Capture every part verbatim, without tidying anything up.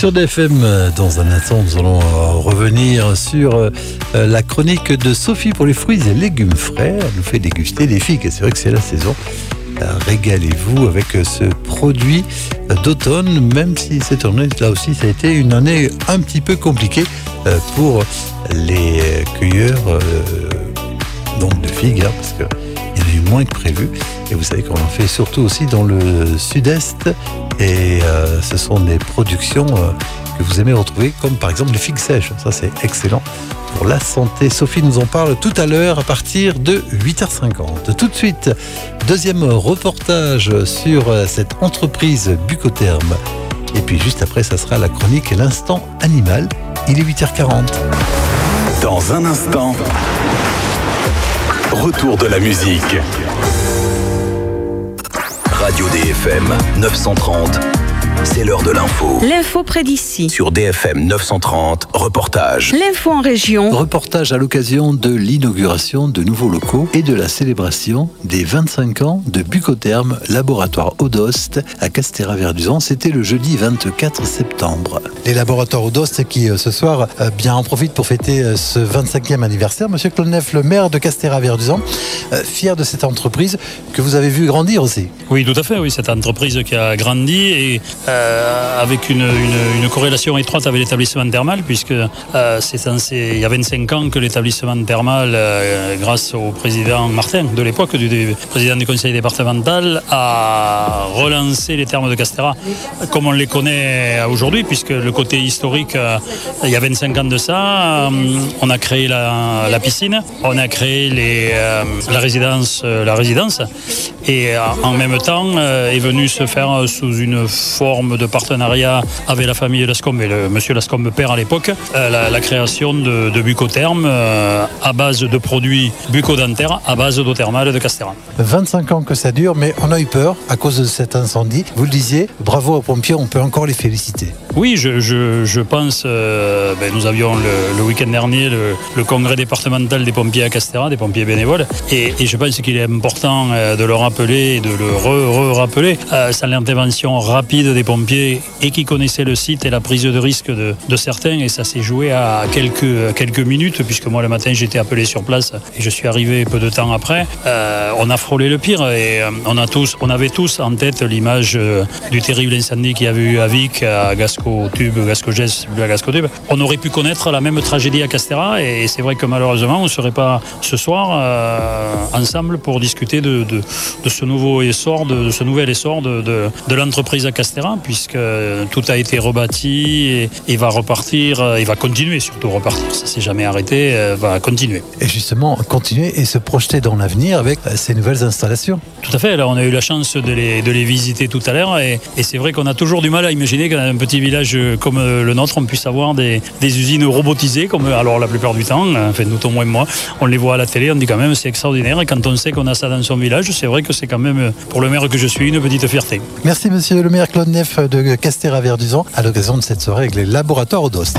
Sur D F M, dans un instant, nous allons revenir sur la chronique de Sophie pour les fruits et légumes frais. Elle nous fait déguster des figues. C'est vrai que c'est la saison. Régalez-vous avec ce produit d'automne, même si cette année, là aussi, ça a été une année un petit peu compliquée pour les cueilleurs donc de figues, hein, parce qu'il y en a eu moins que prévu. Et vous savez qu'on en fait surtout aussi dans le sud-est. Et euh, ce sont des productions euh, que vous aimez retrouver, comme par exemple les figues sèches. Ça, c'est excellent pour la santé. Sophie nous en parle tout à l'heure à partir de huit heures cinquante. Tout de suite, deuxième reportage sur cette entreprise Bucotherm. Et puis juste après, ça sera la chronique et l'instant animal. Il est huit heures quarante. Dans un instant, retour de la musique. Radio D F M neuf cent trente, c'est l'heure de l'info. L'info près d'ici. Sur D F M neuf cent trente, reportage. L'info en région. Reportage à l'occasion de l'inauguration de nouveaux locaux et de la célébration des vingt-cinq ans de Bucotherm, laboratoire Odost à Castéra-Verduzan. C'était le jeudi vingt-quatre septembre. Les laboratoires Odost qui, ce soir, bien en profitent pour fêter ce vingt-cinquième anniversaire. Monsieur Clonef, le maire de Castéra-Verduzan, fier de cette entreprise que vous avez vu grandir aussi. Oui, tout à fait. Oui, cette entreprise qui a grandi et euh, avec une, une, une corrélation étroite avec l'établissement thermal, puisque euh, c'est censé, il y a vingt-cinq ans que l'établissement thermal, euh, grâce au président Martin de l'époque, du, du président du conseil départemental, a relancé les thermes de Castéra comme on les connaît aujourd'hui, puisque le côté historique, euh, il y a vingt-cinq ans de ça, euh, on a créé la, la piscine, on a créé les, euh, la résidence, euh, la résidence, et euh, en même temps euh, est venu se faire sous une forme de partenariat avec la famille Lascombe et le monsieur Lascombe père à l'époque, euh, la, la création de, de Bucotherm euh, à base de produits bucco-dentaires à base d'eau thermale de Castéra. vingt-cinq ans que ça dure, mais on a eu peur à cause de cet incendie. Vous le disiez, bravo aux pompiers, on peut encore les féliciter. Oui, je, je, je pense, euh, ben, nous avions le, le week-end dernier le, le congrès départemental des pompiers à Castéra, des pompiers bénévoles, et, et je pense qu'il est important euh, de le rappeler et de le re-rappeler, euh, sans l'intervention rapide des pompiers et qui connaissaient le site et la prise de risque de, de certains, et ça s'est joué à quelques, quelques minutes, puisque moi le matin j'étais appelé sur place et je suis arrivé peu de temps après. Euh, on a frôlé le pire et euh, on, a tous, on avait tous en tête l'image euh, du terrible incendie qu'il y avait eu à Vic, à Gasco-Tube, Gasco-Gès, à Gasco-Tube. On aurait pu connaître la même tragédie à Castéra, et c'est vrai que malheureusement on ne serait pas ce soir euh, ensemble pour discuter de, de, de ce nouveau essor, de, de ce nouvel essor de, de, de l'entreprise à Castéra, puisque tout a été rebâti et, et va repartir, et va continuer surtout repartir. Ça ne s'est jamais arrêté, va continuer. Et justement, continuer et se projeter dans l'avenir avec ces nouvelles installations. Tout à fait. Là, on a eu la chance de les, de les visiter tout à l'heure, et, et c'est vrai qu'on a toujours du mal à imaginer qu'un un petit village comme le nôtre, on puisse avoir des, des usines robotisées, comme alors la plupart du temps, enfin nous au moins moi, on les voit à la télé, on dit quand même c'est extraordinaire, et quand on sait qu'on a ça dans son village, c'est vrai que c'est quand même, pour le maire que je suis, une petite fierté. Merci monsieur le maire Claude Neff de Castéra-Verduzan à l'occasion de cette soirée avec les laboratoires Odost.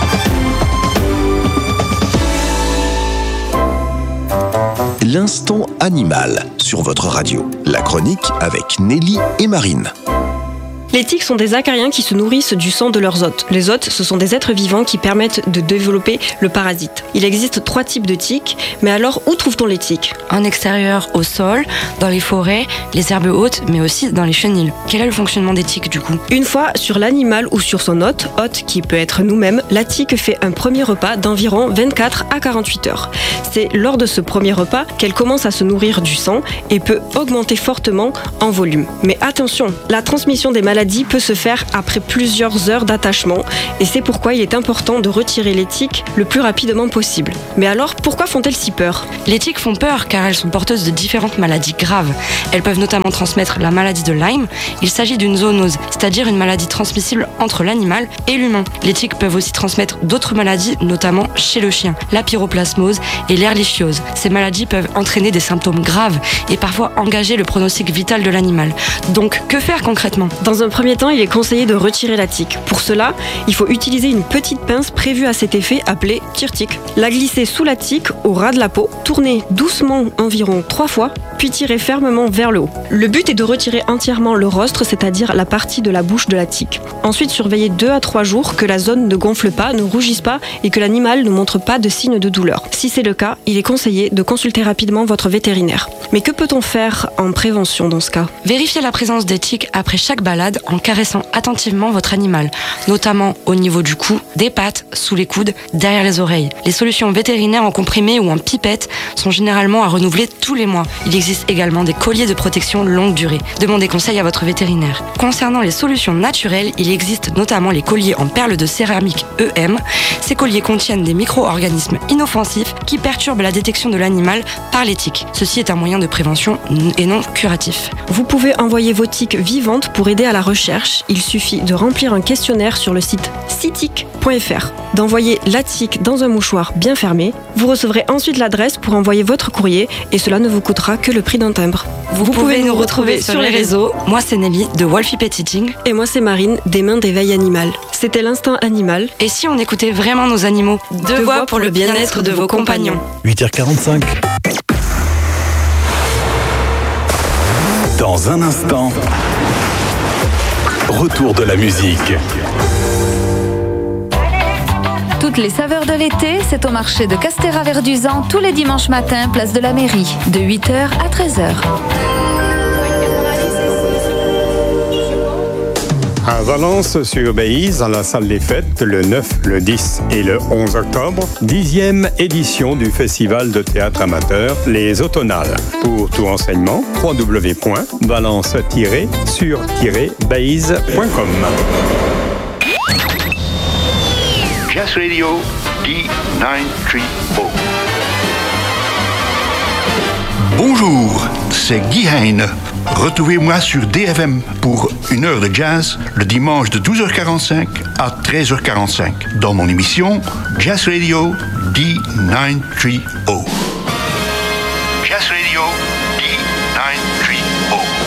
L'instant animal sur votre radio. La chronique avec Nelly et Marine. Les tiques sont des acariens qui se nourrissent du sang de leurs hôtes. Les hôtes, ce sont des êtres vivants qui permettent de développer le parasite. Il existe trois types de tiques, mais alors où trouve-t-on les tiques ? En extérieur, au sol, dans les forêts, les herbes hautes, mais aussi dans les chenils. Quel est le fonctionnement des tiques du coup ? Une fois sur l'animal ou sur son hôte, hôte qui peut être nous-mêmes, la tique fait un premier repas d'environ vingt-quatre à quarante-huit heures. C'est lors de ce premier repas qu'elle commence à se nourrir du sang et peut augmenter fortement en volume. Mais attention, la transmission des maladies peut se faire après plusieurs heures d'attachement, et c'est pourquoi il est important de retirer les tiques le plus rapidement possible. Mais alors, pourquoi font-elles si peur ? Les tiques font peur car elles sont porteuses de différentes maladies graves. Elles peuvent notamment transmettre la maladie de Lyme. Il s'agit d'une zoonose, c'est-à-dire une maladie transmissible entre l'animal et l'humain. Les tiques peuvent aussi transmettre d'autres maladies, notamment chez le chien, la pyroplasmose et l'ehrlichiose. Ces maladies peuvent entraîner des symptômes graves et parfois engager le pronostic vital de l'animal. Donc, que faire concrètement ? Dans un premier temps, il est conseillé de retirer la tique. Pour cela, il faut utiliser une petite pince prévue à cet effet appelée tire-tique. La glisser sous la tique au ras de la peau, tourner doucement environ trois fois, puis tirer fermement vers le haut. Le but est de retirer entièrement le rostre, c'est-à-dire la partie de la bouche de la tique. Ensuite, surveillez deux à trois jours que la zone ne gonfle pas, ne rougisse pas et que l'animal ne montre pas de signes de douleur. Si c'est le cas, il est conseillé de consulter rapidement votre vétérinaire. Mais que peut-on faire en prévention dans ce cas ? Vérifiez la présence des tiques après chaque balade en caressant attentivement votre animal, notamment au niveau du cou, des pattes, sous les coudes, derrière les oreilles. Les solutions vétérinaires en comprimé ou en pipette sont généralement à renouveler tous les mois. Il existe également des colliers de protection longue durée. Demandez conseil à votre vétérinaire. Concernant les solutions naturelles, il existe notamment les colliers en perles de céramique E M. Ces colliers contiennent des micro-organismes inoffensifs qui perturbent la détection de l'animal par les tiques. Ceci est un moyen de prévention et non curatif. Vous pouvez envoyer vos tiques vivantes pour aider à la recherche. Il suffit de remplir un questionnaire sur le site citic point f r, d'envoyer la tique dans un mouchoir bien fermé. Vous recevrez ensuite l'adresse pour envoyer votre courrier et cela ne vous coûtera que le prix d'un timbre. Vous, vous pouvez nous retrouver sur les réseaux. Moi c'est Nelly de Wolfie Pet Sitting. Et moi c'est Marine des Mains d'éveil animal. C'était l'instinct animal. Et si on écoutait vraiment nos animaux ? Deux voix pour le bien-être de vos compagnons. huit heures quarante-cinq. Dans un instant, retour de la musique. Toutes les saveurs de l'été, c'est au marché de Castéra-Verduzan tous les dimanches matins, place de la mairie, de huit heures à treize heures. À Valence sur Baïse, à la salle des fêtes, le neuf, le dix et le onze octobre, dixième édition du festival de théâtre amateur Les Automnales. Pour tout renseignement, w w w point valence tiret sur tiret baïse point com. Jazz Radio D quatre-vingt-treize. Bonjour, c'est Guy Heine. Retrouvez-moi sur D F M pour une heure de jazz le dimanche de douze heures quarante-cinq à treize heures quarante-cinq dans mon émission Jazz Radio D quatre-vingt-treize. Jazz Radio D quatre-vingt-treize.